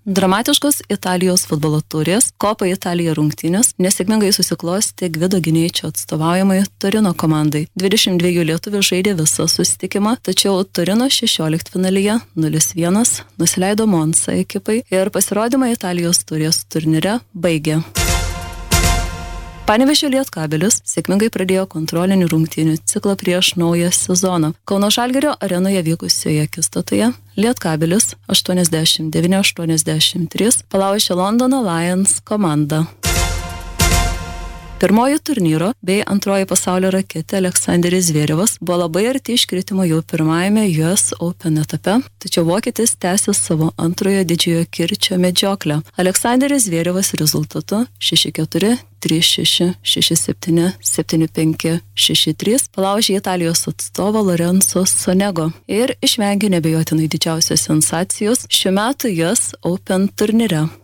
Dramatiškos Italijos futbolo turės, Kopa Italija rungtynės nesėkmingai susiklosti Gvido Gineičio atstovaujamai Torino komandai. 22 lietuvių žaidė visą susitikimą, tačiau Torino 16-finalyje 0-1 nusileido Monza ekipai ir pasirodymą Italijos turės turnyre baigė. Panevėžio Lietkabelis sėkmingai pradėjo kontrolinių rungtynių ciklą prieš naują sezoną. Kauno Žalgirio arenoje vykusioje akistatoje Lietkabelis 89-83 palaužė Londono Lions komandą. Pirmoji turnyro bei antroji pasaulio raketė Aleksanderis Zverevas buvo labai arti iškritimo jau pirmajame US Open etape, tačiau vokietis tęsė savo antrojo didžiojo kirčio medžioklę. Aleksanderis Zverevas rezultatu 6-4, 3-6, 6-7, 7-5, 6-3 palaužė Italijos atstovą Lorenzo Sonego ir išvengė nebejotinai didžiausios sensacijos šių metų US Open turnyre.